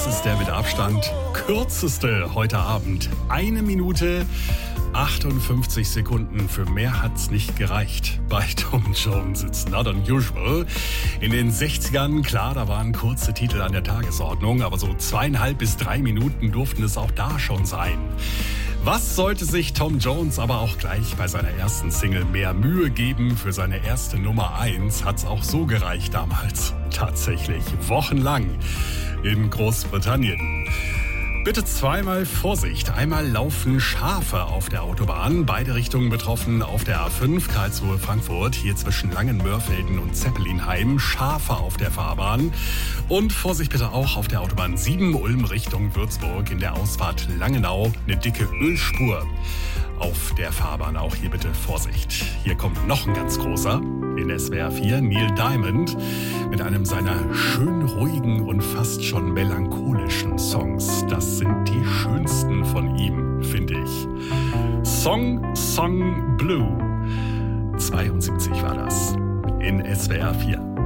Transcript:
Das ist der mit Abstand kürzeste heute Abend. 1 Minute 58 Sekunden. Für mehr hat's nicht gereicht. Bei Tom Jones, it's not unusual. In den 60ern, klar, da waren kurze Titel an der Tagesordnung, aber so 2,5 bis 3 Minuten durften es auch da schon sein. Was sollte sich Tom Jones aber auch gleich bei seiner ersten Single mehr Mühe geben? Für seine erste Nummer 1 hat's auch so gereicht damals. Tatsächlich wochenlang in Großbritannien. Bitte zweimal Vorsicht. Einmal laufen Schafe auf der Autobahn. Beide Richtungen betroffen auf der A5 Karlsruhe-Frankfurt. Hier zwischen Langenmörfelden und Zeppelinheim. Schafe auf der Fahrbahn. Und Vorsicht bitte auch auf der Autobahn 7 Ulm Richtung Würzburg. In der Ausfahrt Langenau eine dicke Ölspur auf der Fahrbahn. Auch hier bitte Vorsicht. Hier kommt noch ein ganz großer. In SWR 4 Neil Diamond mit einem seiner schön ruhigen und fast schon melancholischen Songs. Das sind die schönsten von ihm, finde ich. Song Blue. 72 war das. In SWR 4.